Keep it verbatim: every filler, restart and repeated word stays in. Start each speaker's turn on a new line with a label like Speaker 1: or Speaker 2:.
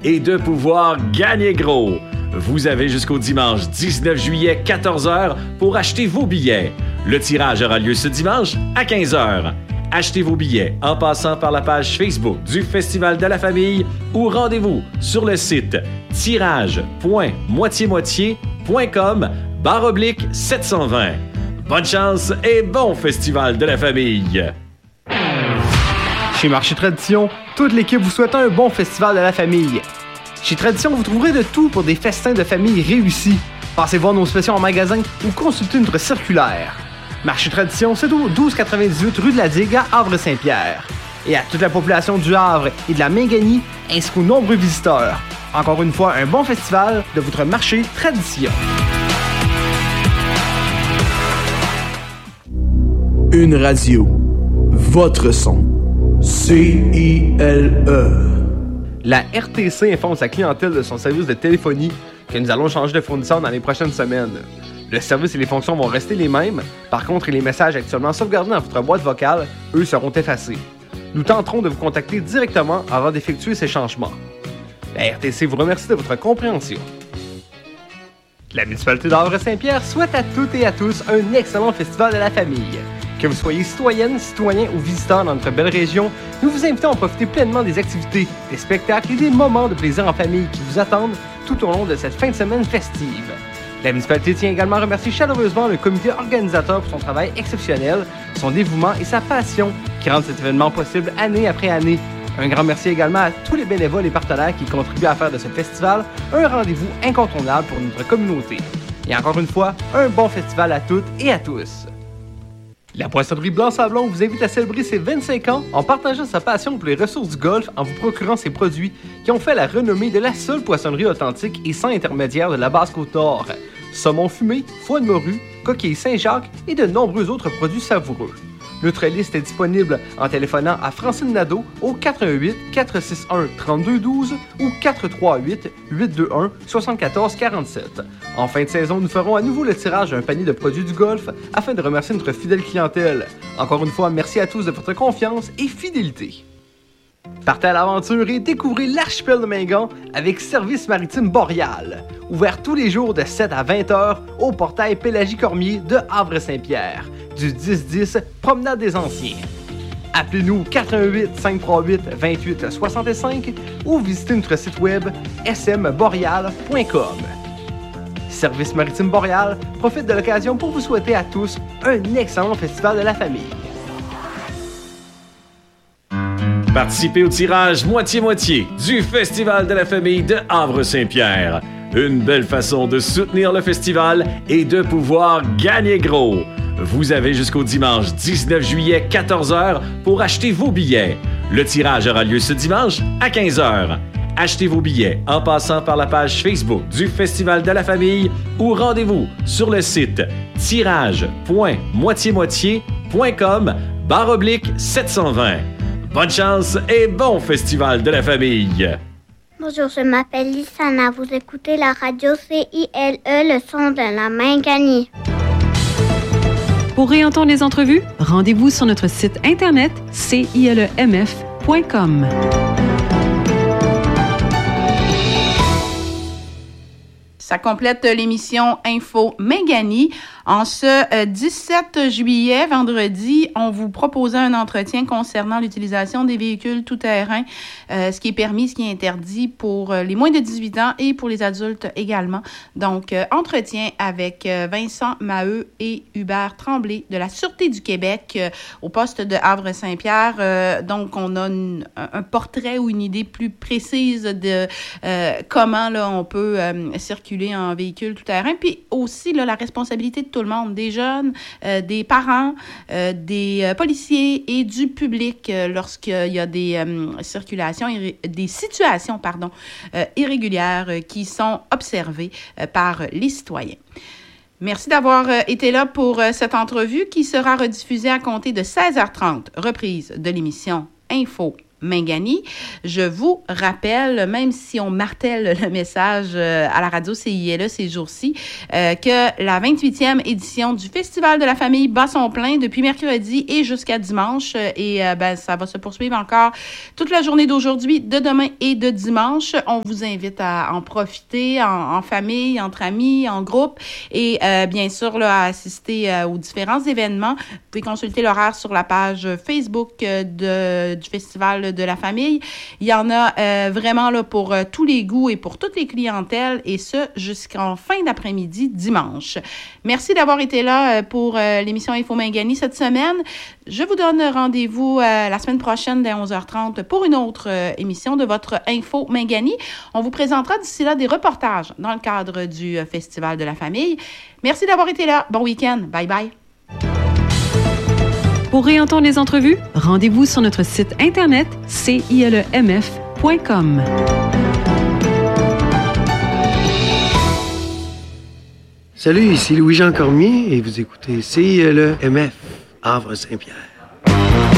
Speaker 1: et de pouvoir gagner gros. Vous avez jusqu'au dimanche dix-neuf juillet, quatorze heures, pour acheter vos billets. Le tirage aura lieu ce dimanche à quinze heures. Achetez vos billets en passant par la page Facebook du Festival de la Famille ou rendez-vous sur le site tirage point moitié moitié point com barre oblique sept cent vingt. Bonne chance et bon Festival de la Famille!
Speaker 2: Chez Marché Tradition, toute l'équipe vous souhaite un bon Festival de la Famille. Chez Tradition, vous trouverez de tout pour des festins de famille réussis. Passez voir nos spéciaux en magasin ou consultez notre circulaire. Marché Tradition, c'est au douze quatre-vingt-dix-huit rue de la Digue à Havre-Saint-Pierre. Et à toute la population du Havre et de la Minganie, ainsi qu'aux nombreux visiteurs. Encore une fois, un bon festival de votre Marché Tradition.
Speaker 3: Une radio. Votre son. C I L E.
Speaker 2: La R T C informe sa clientèle de son service de téléphonie que nous allons changer de fournisseur dans les prochaines semaines. Le service et les fonctions vont rester les mêmes. Par contre, les messages actuellement sauvegardés dans votre boîte vocale, eux, seront effacés. Nous tenterons de vous contacter directement avant d'effectuer ces changements. La R T C vous remercie de votre compréhension. La municipalité d'Havre-Saint-Pierre souhaite à toutes et à tous un excellent festival de la famille. Que vous soyez citoyenne, citoyen ou visiteur dans notre belle région, nous vous invitons à profiter pleinement des activités, des spectacles et des moments de plaisir en famille qui vous attendent tout au long de cette fin de semaine festive. La municipalité tient également à remercier chaleureusement le comité organisateur pour son travail exceptionnel, son dévouement et sa passion qui rendent cet événement possible année après année. Un grand merci également à tous les bénévoles et partenaires qui contribuent à faire de ce festival un rendez-vous incontournable pour notre communauté. Et encore une fois, un bon festival à toutes et à tous. La Poissonnerie Blanc-Sablon vous invite à célébrer ses vingt-cinq ans en partageant sa passion pour les ressources du golfe en vous procurant ses produits qui ont fait la renommée de la seule poissonnerie authentique et sans intermédiaire de la Basse-Côte-Nord. Saumon fumé, foie de morue, coquilles Saint-Jacques et de nombreux autres produits savoureux. Notre liste est disponible en téléphonant à Francine Nadeau au quatre un huit, quatre six un, trois deux un deux ou quatre trois huit, huit deux un, sept quatre quatre sept. En fin de saison, nous ferons à nouveau le tirage d'un panier de produits du golf afin de remercier notre fidèle clientèle. Encore une fois, merci à tous de votre confiance et fidélité. Partez à l'aventure et découvrez l'archipel de Mingan avec Service Maritime Boréal. Ouvert tous les jours de sept à vingt heures au portail Pélagie-Cormier de Havre-Saint-Pierre. Du dix dix, Promenade des Anciens. Appelez-nous au quatre un huit, cinq trois huit, deux huit six cinq ou visitez notre site web s m boreal point com. Service Maritime Boréal profite de l'occasion pour vous souhaiter à tous un excellent festival de la famille.
Speaker 1: Participez au tirage moitié-moitié du Festival de la Famille de Havre-Saint-Pierre. Une belle façon de soutenir le festival et de pouvoir gagner gros. Vous avez jusqu'au dimanche dix-neuf juillet, quatorze heures, pour acheter vos billets. Le tirage aura lieu ce dimanche à quinze heures. Achetez vos billets en passant par la page Facebook du Festival de la Famille ou rendez-vous sur le site tirage point moitié moitié point com barre oblique sept cent vingt. Bonne chance et bon Festival de la Famille!
Speaker 4: Bonjour, je m'appelle Lissana. Vous écoutez la radio C I L E, le son de la Minganie.
Speaker 5: Pour réentendre les entrevues, rendez-vous sur notre site internet c i l e m f point com.
Speaker 6: Ça complète l'émission Info Minganie. En ce euh, dix-sept juillet, vendredi, on vous proposait un entretien concernant l'utilisation des véhicules tout-terrain, euh, ce qui est permis, ce qui est interdit pour euh, les moins de dix-huit ans et pour les adultes également. Donc, euh, entretien avec euh, Vincent Maheu et Hubert Tremblay de la Sûreté du Québec euh, au poste de Havre-Saint-Pierre. Euh, donc, on a une, un portrait ou une idée plus précise de euh, comment là, on peut euh, circuler en véhicule tout-terrain. Puis aussi, là, la responsabilité de tout le monde, des jeunes, euh, des parents, euh, des euh, policiers et du public euh, lorsqu'il y a des euh, circulations, irré- des situations pardon, euh, irrégulières euh, qui sont observées euh, par les citoyens. Merci d'avoir euh, été là pour euh, cette entrevue qui sera rediffusée à compter de seize heures trente, reprise de l'émission Info Mangani. Je vous rappelle, même si on martèle le message euh, à la radio C I L E ces jours-ci, euh, que la vingt-huitième édition du Festival de la famille bat son plein depuis mercredi et jusqu'à dimanche. Et euh, ben, ça va se poursuivre encore toute la journée d'aujourd'hui, de demain et de dimanche. On vous invite à en profiter en, en famille, entre amis, en groupe et euh, bien sûr là, à assister euh, aux différents événements. Vous pouvez consulter l'horaire sur la page Facebook euh, de, du Festival de la famille. Il y en a euh, vraiment là, pour euh, tous les goûts et pour toutes les clientèles et ce jusqu'en fin d'après-midi dimanche. Merci d'avoir été là euh, pour euh, l'émission Info Mangani cette semaine. Je vous donne rendez-vous euh, la semaine prochaine dès onze heures trente pour une autre euh, émission de votre Info Mangani. On vous présentera d'ici là des reportages dans le cadre du euh, Festival de la famille. Merci d'avoir été là. Bon week-end. Bye bye.
Speaker 5: Pour réentendre les entrevues, rendez-vous sur notre site internet c i l e m f point com.
Speaker 7: Salut, ici Louis-Jean Cormier et vous écoutez C I L E M F, Havre-Saint-Pierre.